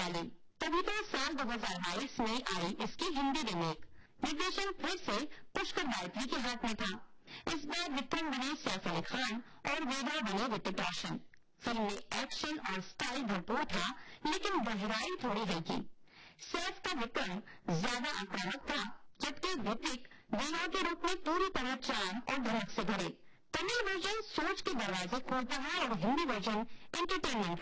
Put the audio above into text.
वाली, तभी तो साल 2022 में आई इसकी हिंदी रीमेक। निर्देशन फिर से पुष्कर गायत्री के हाथ में था। इस बार विक्रम बने सैफ अली खान और वेदा बने ऋतिक रोशन। फिल्म में एक्शन और स्टाइल भरपूर था, लेकिन गहराई थोड़ी हल्की। सैफ का विक्रम ज्यादा आक्रामक था, जबकि ऋतिक वेदा के रूप में पूरी तरह चार्म और धमक से भरे। तमिल वर्जन सोच के दरवाजे खोलता है और हिंदी वर्जन एंटरटेनमेंट